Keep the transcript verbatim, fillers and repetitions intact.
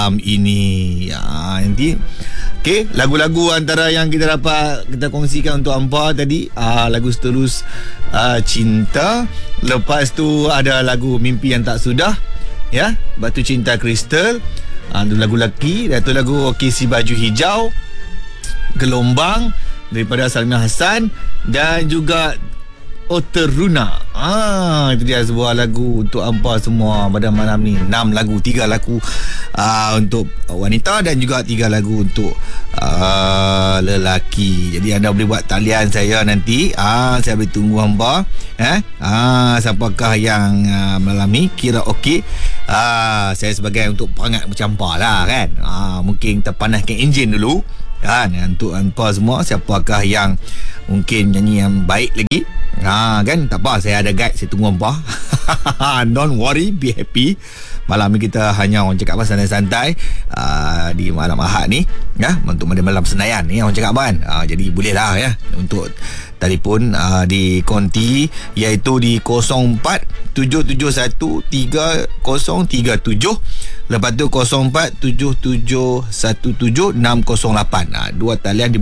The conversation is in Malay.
Um, ini ya, nanti okey, lagu-lagu antara yang kita dapat kita kongsikan untuk hampa tadi, uh, lagu seterus uh, Cinta, lepas tu ada lagu Mimpi Yang Tak Sudah, ya, Batu Cinta Kristal, uh, lagu lelaki, dan tu lagu Okey Si Baju Hijau, Gelombang daripada Salmah Hassan, dan juga Oh Teruna. Ah, itu dia sebuah lagu untuk hampa semua pada malam ni. Enam lagu, tiga lagu uh, untuk wanita dan juga tiga lagu untuk uh, lelaki. Jadi anda boleh buat talian saya nanti. Ah, saya boleh tunggu hampa. Eh, ah, siapakah yang uh, malam ni kira okey? Ah, saya sebagai untuk perangat bercampur lah kan. Ah, mungkin kita panaskan enjin dulu. Kan, untuk hampa semua, siapakah yang mungkin nyanyi yang baik lagi. Ha, kan, tak apa, saya ada guide, saya tunggu hampa. Don't worry, be happy. Malam ni kita hanya orang cakap apa santai-santai uh, di malam Ahad ni, ya, untuk malam Senayan ni orang cakap kan. Uh, jadi boleh lah ya untuk telefon uh, di konti, iaitu di kosong empat tujuh tujuh satu tiga kosong tiga tujuh, lepas tu kosong empat tujuh tujuh satu tujuh enam kosong lapan. Uh, dua talian di